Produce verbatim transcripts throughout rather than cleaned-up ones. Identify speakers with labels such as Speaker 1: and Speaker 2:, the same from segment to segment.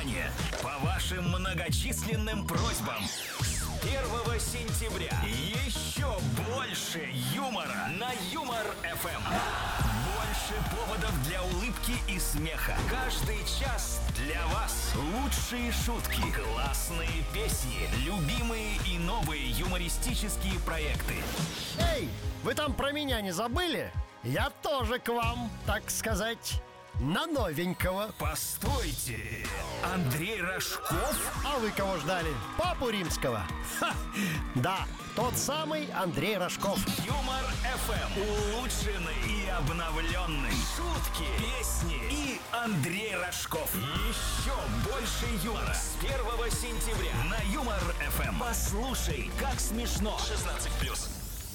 Speaker 1: Внимание! По вашим многочисленным просьбам с первого сентября еще больше юмора на Юмор-ФМ. Больше поводов для улыбки и смеха. Каждый час для вас лучшие шутки, классные песни, любимые и новые юмористические проекты.
Speaker 2: Эй, вы там про меня не забыли? Я тоже к вам, так сказать, на новенького.
Speaker 1: Постойте, Андрей Рожков?
Speaker 2: А вы кого ждали? Папу Римского? Ха! Да, тот самый Андрей Рожков.
Speaker 1: Юмор-ФМ. Улучшенный и обновленный. Шутки, песни и Андрей Рожков. Еще больше юмора с первого сентября на Юмор-ФМ. Послушай, как смешно. шестнадцать плюс.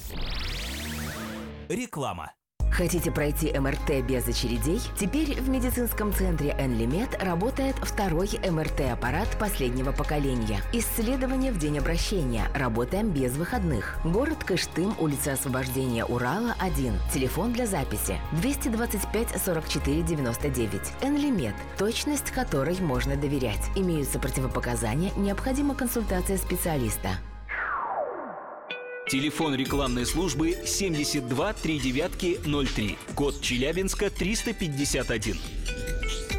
Speaker 1: Реклама.
Speaker 3: Хотите пройти эм эр тэ без очередей? Теперь в медицинском центре «Энлимед» работает второй эм эр тэ-аппарат последнего поколения. Исследование в день обращения. Работаем без выходных. Город Кыштым, улица Освобождения Урала, один. Телефон для записи двести двадцать пять сорок четыре девяносто девять. «Энлимед», точность которой можно доверять. Имеются противопоказания, необходима консультация специалиста.
Speaker 4: Телефон рекламной службы семьдесят два три девятки ноль три. Код Челябинска триста пятьдесят один.